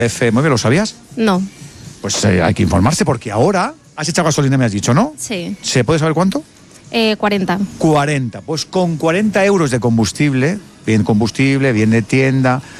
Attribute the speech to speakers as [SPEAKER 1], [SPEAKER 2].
[SPEAKER 1] Muy bien, ¿lo sabías?
[SPEAKER 2] No.
[SPEAKER 1] Pues hay que informarse porque ahora has echado gasolina, me has dicho, ¿no?
[SPEAKER 2] Sí.
[SPEAKER 1] ¿Se puede saber cuánto?
[SPEAKER 2] 40.
[SPEAKER 1] 40. Pues con 40 euros de combustible, bien de tienda,